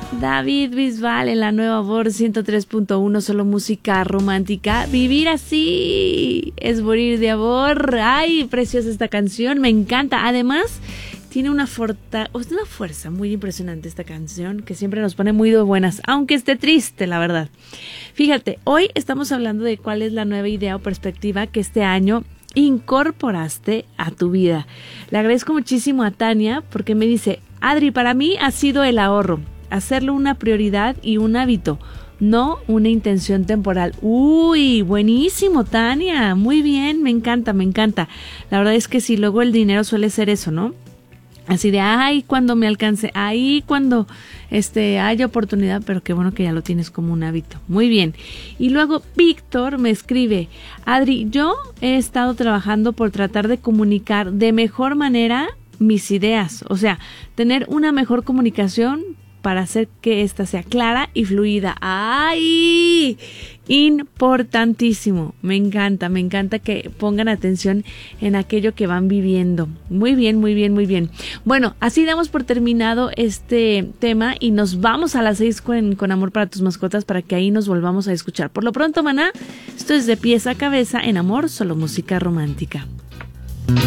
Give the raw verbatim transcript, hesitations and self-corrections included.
David Bisbal en la nueva voz ciento tres punto uno, solo música romántica. Vivir así es morir de amor. Ay, preciosa esta canción, me encanta. Además, tiene una, forta, una fuerza muy impresionante esta canción, que siempre nos pone muy de buenas, aunque esté triste, la verdad. Fíjate, hoy estamos hablando de cuál es la nueva idea o perspectiva que este año incorporaste a tu vida. Le agradezco muchísimo a Tania porque me dice: Adri, para mí ha sido el ahorro, hacerlo una prioridad y un hábito, no una intención temporal. Uy, buenísimo, Tania, muy bien, me encanta, me encanta. La verdad es que sí, luego el dinero suele ser eso, ¿no? Así de, ay, cuando me alcance, ay, cuando este, haya oportunidad, pero qué bueno que ya lo tienes como un hábito. Muy bien. Y luego Víctor me escribe: Adri, yo he estado trabajando por tratar de comunicar de mejor manera mis ideas, o sea, tener una mejor comunicación para hacer que ésta sea clara y fluida. ¡Ay! Importantísimo. Me encanta, me encanta que pongan atención en aquello que van viviendo. Muy bien, muy bien, muy bien. Bueno, así damos por terminado este tema y nos vamos a las seis con, con Amor para tus mascotas para que ahí nos volvamos a escuchar. Por lo pronto, maná, esto es de pies a cabeza en Amor, solo música romántica.